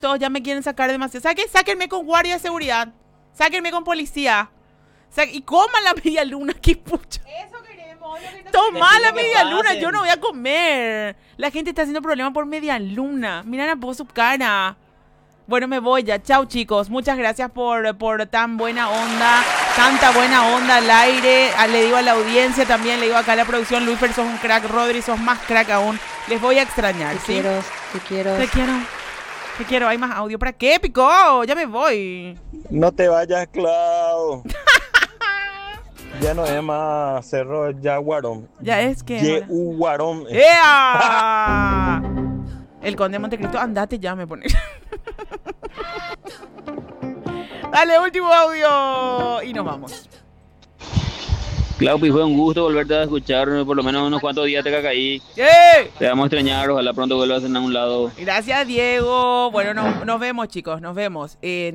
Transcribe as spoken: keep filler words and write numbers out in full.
Todos ya me quieren sacar demasiado. ¿Saben qué? Sáquenme con guardia de seguridad. Sáquenme con policía. Sa- y coman la media luna, qué pucha. Eso queremos. Lo que no Toma la que media pasen. luna, yo no voy a comer. La gente está haciendo problema por media luna. Miren a poco su cara. Bueno, me voy ya. Chao, chicos. Muchas gracias por, por tan buena onda. Tanta buena onda al aire. Ah, le digo a la audiencia también, le digo acá a la producción. Luisfer, sos un crack. Rodri, sos más crack aún. Les voy a extrañar, Te ¿sí? quiero, te quiero. Te quiero. Te quiero. Hay más audio. ¿Para qué, Pico? Ya me voy. No te vayas, Clau. Ya no es más Cerro Yaguarón. Ya es que... Yehuarón. ¡Ea! El conde de Montecristo, andate ya, me pone. Dale, último audio. Y nos vamos. Claupi, fue un gusto volverte a escuchar, por lo menos unos cuantos días te caí. ¡Eh! Te vamos a extrañar, ojalá pronto vuelvas a un lado. Gracias, Diego. Bueno, no- nos vemos, chicos, nos vemos. Eh,